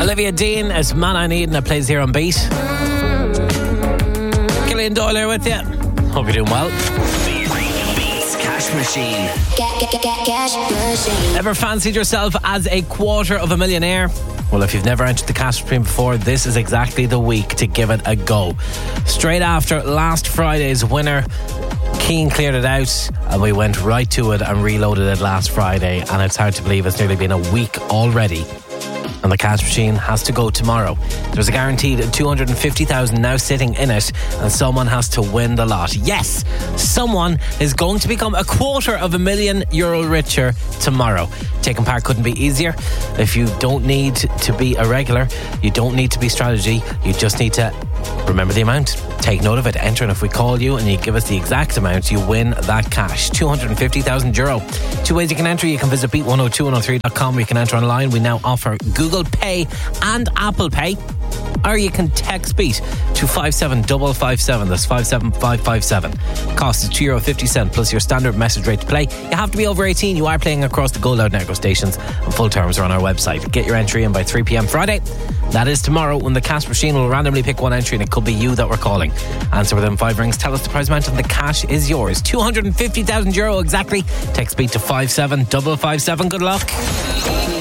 Olivia Dean as Man I Need, and it plays here on Beat. Gillian Doyle here with you. Hope you're doing well. Beats Cash Machine. Cash machine. Ever fancied yourself as a $250,000? Well, if you've never entered the cash machine before, this is exactly the week to give it a go. Straight after last Friday's winner, Keane cleared it out and we went right to it and reloaded it last Friday, and it's hard to believe it's nearly been a week already. And the cash machine has to go tomorrow. There's a guaranteed 250,000 now sitting in it, and someone has to win the lot. Yes, someone is going to become €250,000 richer tomorrow. Taking part couldn't be easier. If you don't need to be a regular, you don't need to be strategy, you just need to remember the amount. Take note of it, enter, and if we call you and you give us the exact amount, you win that cash. €250,000. Two ways you can enter. You can visit beat102103.com, or you can enter online. We now offer Google Pay and Apple Pay. Or you can text Beat to 57557. That's 57557. Cost is €2.50 plus your standard message rate to play. You have to be over 18. You are playing across the Go Loud Network stations, and full terms are on our website. Get your entry in by 3 p.m. Friday. That is tomorrow, when the cash machine will randomly pick one entry, and it could be you that we're calling. Answer within 5 rings, tell us the prize amount, and the cash is yours. €250,000 exactly. Text Beat to 57557. Good luck.